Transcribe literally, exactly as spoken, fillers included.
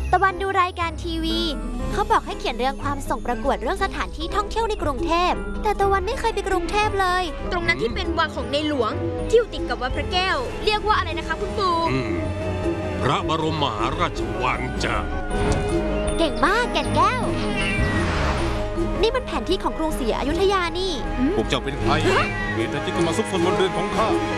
ตะวันดูรายการทีวีเขาบอกให้เขียนเรื่องความส่งประกวดเรื่องสถานที่ท่องเที่ยวในกรุงเทพแต่ตะวันไม่เคยไปกรุงเทพเลยตรงนั้นที่เป็นวังของในหลวงที่อยู่ติดกับวัดพระแก้วเรียกว่าอะไรนะคะคุณปู่พระบรมมหาราชวังจ้ะเก่งมากแก่นแก้วนี่มันแผนที่ของกรุงศรีอยุธยานี่พวกเจ้าเป็นใครเหตุใดจึงมาซุกซนบนเรือนของข้า